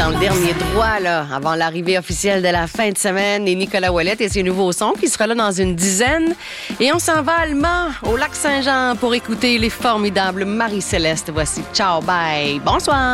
dans le dernier droit, là, avant l'arrivée officielle de la fin de semaine. Et Nicolas Ouellet et ses nouveaux sons qui sera là dans une dizaine. Et on s'en va allemand, au Lac-Saint-Jean, pour écouter les formidables Marie-Céleste. Voici Ciao, bye, bonsoir.